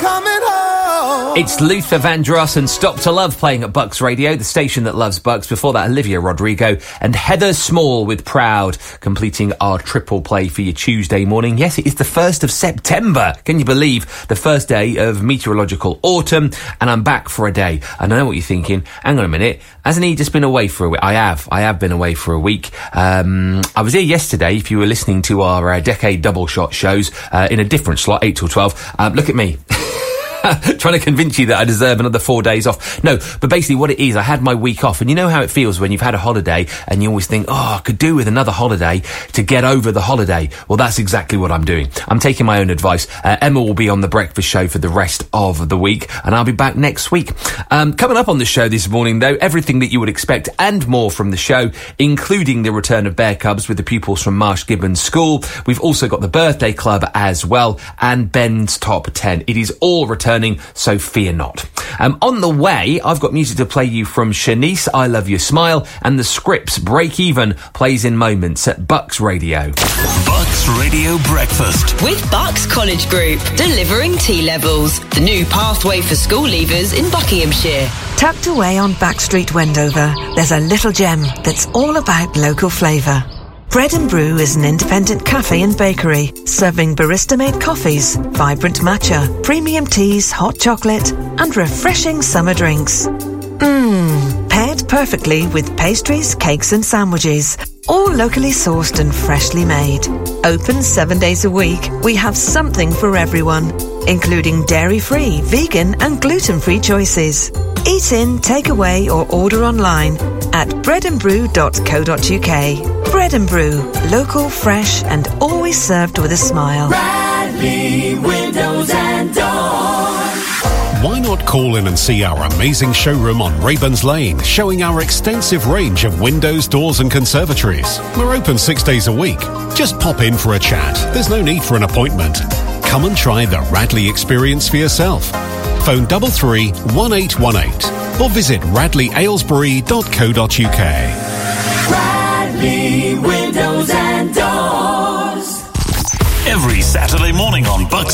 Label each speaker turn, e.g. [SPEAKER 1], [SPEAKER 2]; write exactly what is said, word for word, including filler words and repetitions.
[SPEAKER 1] coming home.
[SPEAKER 2] It's Luther Vandross and Stop to Love playing at Bucks Radio, the station that loves Bucks. Before that, Olivia Rodrigo and Heather Small with Proud, completing our triple play for your Tuesday morning. Yes, it is the first of September. Can you believe? The first day of meteorological autumn, and I'm back for a day. I know what you're thinking. Hang on a minute. Hasn't he just been away for a week? I have. I have been away for a week. Um, I was here yesterday, if you were listening to our uh, Decade Double Shot shows, uh, in a different slot, eight till twelve. Um, look at me. Trying to convince you that I deserve another four days off. No, but basically what it is, I had my week off, and you know how it feels when you've had a holiday and you always think, oh, I could do with another holiday to get over the holiday. Well, that's exactly what I'm doing. I'm taking my own advice. Uh, Emma will be on the breakfast show for the rest of the week, and I'll be back next week. Um, coming up on the show this morning, though, everything that you would expect and more from the show, including the return of Bear Cubs with the pupils from Marsh Gibbons School. We've also got the birthday club as well, and Ben's top ten. It is all returning, so fear not. Um, on the way, I've got music to play you from Shanice, I Love Your Smile, and the Scripts Break Even plays in moments at Bucks Radio.
[SPEAKER 3] Bucks Radio Breakfast
[SPEAKER 4] with Bucks College Group, delivering T levels, the new pathway for school leavers in Buckinghamshire.
[SPEAKER 5] Tucked away on Backstreet, Wendover, there's a little gem that's all about local flavour. Bread and Brew is an independent cafe and bakery, serving barista-made coffees, vibrant matcha, premium teas, hot chocolate, and refreshing summer drinks. Mmm, paired perfectly with pastries, cakes and sandwiches, all locally sourced and freshly made. Open seven days a week, we have something for everyone, including dairy-free, vegan and gluten-free choices. Eat in, take away or order online at bread and brew dot co dot uk. Bread and Brew, local, fresh and always served with a smile.
[SPEAKER 1] Bradley Windows and Doors.
[SPEAKER 6] Why not call in and see our amazing showroom on Rayburn's Lane, showing our extensive range of windows, doors and conservatories. We're open six days a week. Just pop in for a chat. There's no need for an appointment. Come and try the Radley experience for yourself. Phone double three one eight one eight or visit radley aylesbury dot co dot uk.
[SPEAKER 1] Bradley Windows and Doors.
[SPEAKER 3] every Saturday morning on Bucks